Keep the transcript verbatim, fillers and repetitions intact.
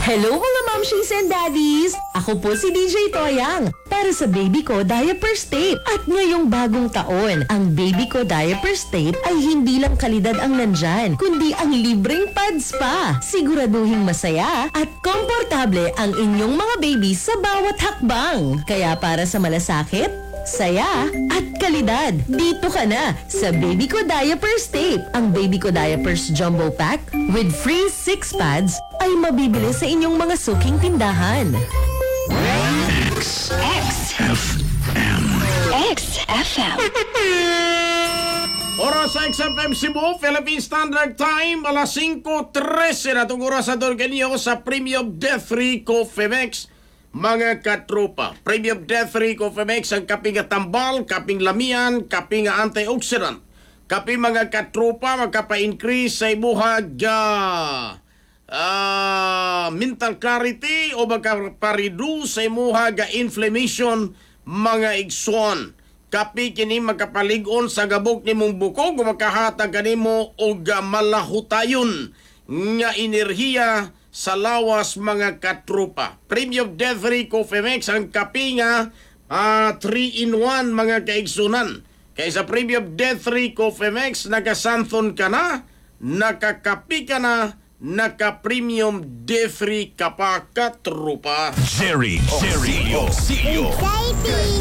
Hello mga momshies and daddies! Ako po si D J Toyang para sa Baby Ko Diapers Tape. At ngayong bagong taon, ang Baby Ko Diapers Tape ay hindi lang kalidad ang nandyan, kundi ang libreng pads pa. Siguraduhin masaya at komportable ang inyong mga baby sa bawat hakbang. Kaya para sa malasakit, saya at kalidad, dito ka na sa Baby Ko Diapers Tape. Ang Baby Ko Diapers Jumbo Pack with free six pads ay mabibili sa inyong mga suking tindahan. X F M. X F M. Oras sa X F M Cebu, Philippine Standard Time, alas singko trese na itong oras sa Dorganyo sa Premium Death Free Coffee Mix. Mga katropa, Premium Death Free Coffee Mix ang kaping tambal, kaping lamian, kaping antioxidant. Kaping mga katropa, magkapa-increase sa ibuhag uh, uh, mental clarity o magkapa-reduce sa ibuhag inflammation mga igsoon. Kapi kini magkapaligon sa gabok ni mong bukog o magkahatag kanimo og malahutayon nga enerhiya sa lawas mga katropa. Premium Death Free Coffee Mix ang kapi nga uh, three in one mga kaigsunan. Kaya sa Premium Death Free Coffee Mix, nakasanthon ka na, nakakapi ka na, naka-Premium Death Free ka pa katropa. Jerry, Jerry, O C E O. Exciting!